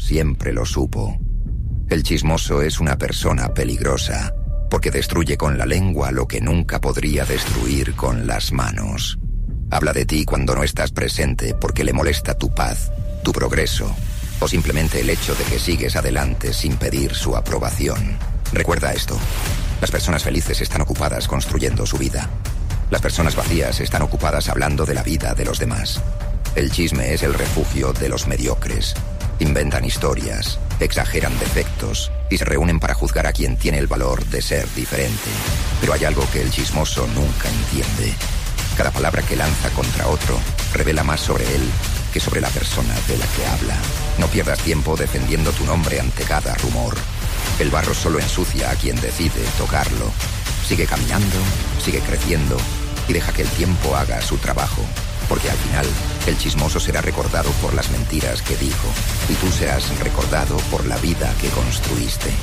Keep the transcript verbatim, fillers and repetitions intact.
siempre lo supo. El chismoso es una persona peligrosa, porque destruye con la lengua lo que nunca podría destruir con las manos. Habla de ti cuando no estás presente porque le molesta tu paz, tu progreso, o simplemente el hecho de que sigues adelante sin pedir su aprobación. Recuerda esto: las personas felices están ocupadas construyendo su vida. Las personas vacías están ocupadas hablando de la vida de los demás. El chisme es el refugio de los mediocres. Inventan historias, exageran defectos y se reúnen para juzgar a quien tiene el valor de ser diferente. Pero hay algo que el chismoso nunca entiende. Cada palabra que lanza contra otro revela más sobre él que sobre la persona de la que habla. No pierdas tiempo defendiendo tu nombre ante cada rumor. El barro solo ensucia a quien decide tocarlo. Sigue caminando, sigue creciendo y deja que el tiempo haga su trabajo. Porque al final, el chismoso será recordado por las mentiras que dijo y tú serás recordado por la vida que construiste.